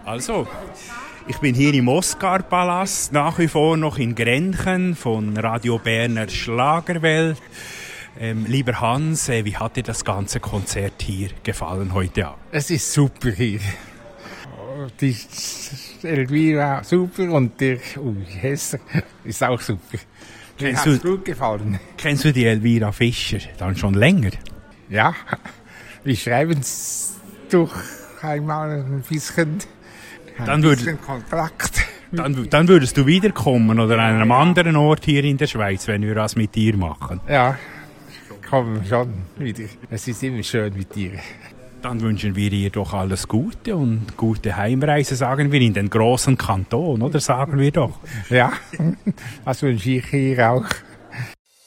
Also, ich bin hier im Oscar-Palast, nach wie vor noch in Grenchen von Radio Berner Schlagerwelt. Lieber Hans, wie hat dir das ganze Konzert hier gefallen heute Abend? Es ist super hier. Die Elvira super und der Hesser ist auch super. Mir hat es gut gefallen. Kennst du die Elvira Fischer dann schon länger? Ja, wir schreiben es durch einmal ein bisschen Kontakt. Dann würdest du wiederkommen oder an einem anderen Ort hier in der Schweiz, wenn wir das mit dir machen? Ja, kommen schon wieder. Es ist immer schön mit dir. Dann wünschen wir dir doch alles Gute und gute Heimreise, sagen wir, in den großen Kanton, oder sagen wir doch? Ja, das wünsche ich hier auch.